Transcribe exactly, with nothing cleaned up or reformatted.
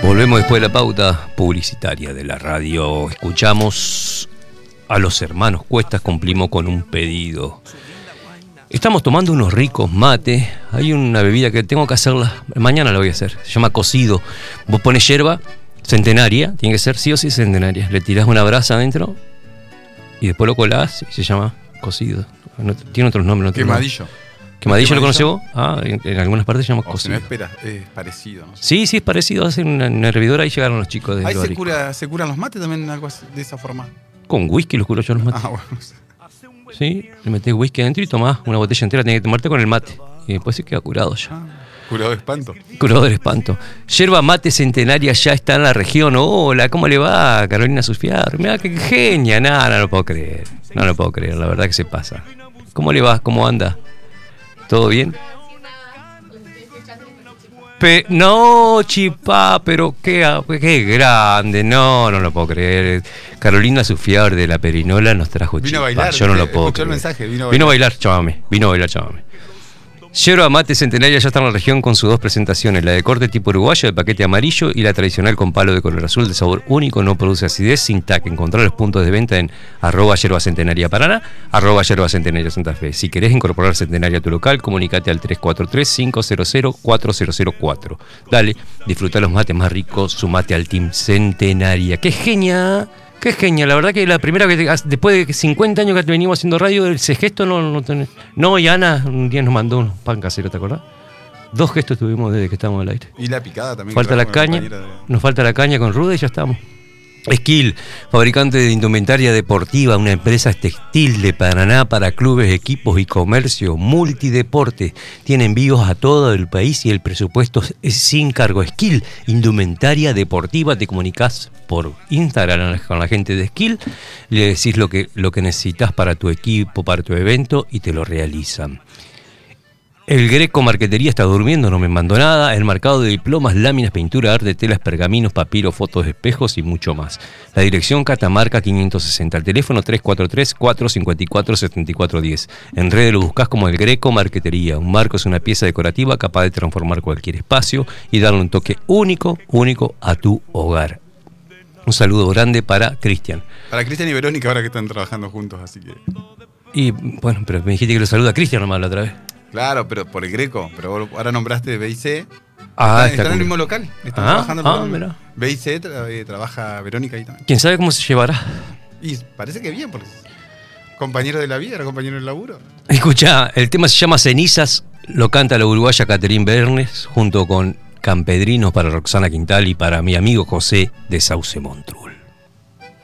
Volvemos después de la pauta publicitaria de la radio. Escuchamos a los hermanos Cuestas, cumplimos con un pedido. Estamos tomando unos ricos mates. Hay una bebida que tengo que hacerla, mañana la voy a hacer, se llama cocido. Vos pones yerba centenaria, tiene que ser sí o sí centenaria. Le tirás una brasa adentro y después lo colás y se llama cocido. No, tiene otros nombres. No Quemadillo. Nombres. ¿Quemadillo lo conoce vos? Ah, en, en algunas partes se llama o cocido. Si no espera, es parecido. No sé. Sí, sí, es parecido. Hacen una, una hervidora y llegaron los chicos de Ahí se, cura, se curan los mates también, algo así, de esa forma. Con whisky los curo yo los mates. Ah, bueno. Sí, le metés whisky adentro y tomás una botella entera, tenés que tomarte con el mate. Y después se queda curado ya. Ah, curado de espanto. Curado del espanto. Yerba mate centenaria ya está en la región. Hola, ¿cómo le va, Carolina Sufiar? Mirá qué genia. Nada, no lo puedo creer. No lo puedo creer, la verdad que se pasa. ¿Cómo le va? ¿Cómo anda? ¿Todo bien? Pe- no, chipá, pero qué, qué grande. No, no lo puedo creer. Carolina Sufiar de la Perinola nos trajo vino chipá. A bailar, yo no lo puedo escuchó creer. El mensaje, vino a bailar. Vino a bailar, chámame. Vino a bailar, chámame. Yerba mate centenaria ya está en la región con sus dos presentaciones, la de corte tipo uruguayo de paquete amarillo y la tradicional con palo de color azul de sabor único, no produce acidez, sin tac. Encontrar los puntos de venta en arroba yerba centenaria Paraná, arroba yerba centenaria Santa Fe. Si querés incorporar centenaria a tu local, comunicate al tres cuatro tres, cinco cero cero, cuatro cero cero cuatro. Dale, disfruta los mates más ricos, sumate al team Centenaria. ¡Qué genia! Qué genial, la verdad que la primera vez, después de cincuenta años que venimos haciendo radio, ese gesto no no tenés. No, y Ana un día nos mandó unos pan caseros, ¿te acordás? Dos gestos tuvimos desde que estábamos al aire. Y la picada también. Falta la caña, de... nos falta la caña con ruda y ya estamos. Skill, fabricante de indumentaria deportiva, una empresa textil de Paraná para clubes, equipos y comercio multideporte. Tiene envíos a todo el país y el presupuesto es sin cargo. Skill, indumentaria deportiva, te comunicás por Instagram con la gente de Skill, le decís lo que, lo que necesitas para tu equipo, para tu evento y te lo realizan. El Greco Marquetería está durmiendo, no me mandó nada. El marcado de diplomas, láminas, pintura, arte, telas, pergaminos, papiro, fotos, espejos y mucho más. La dirección Catamarca quinientos sesenta. El teléfono tres cuatro tres, cuatro cinco cuatro, siete cuatro uno cero. En redes lo buscás como El Greco Marquetería. Un marco es una pieza decorativa capaz de transformar cualquier espacio y darle un toque único, único a tu hogar. Un saludo grande para Cristian. Para Cristian y Verónica ahora que están trabajando juntos, así que... Y bueno, pero me dijiste que lo saluda a Cristian nomás la otra vez. Claro, pero por el Greco. Pero ahora nombraste B I C. Ah, están, está están en el cool. mismo local. Están Ah, trabajando en el ah, mismo mira. local. B I C tra- eh, trabaja Verónica ahí también. ¿Quién sabe cómo se llevará? Y parece que bien, porque compañero de la vida, era compañero del laburo. Escuchá, el tema se llama Cenizas, lo canta la uruguaya Catherine Bernes junto con Campedrinos para Roxana Quintal y para mi amigo José de Sauce Montrul.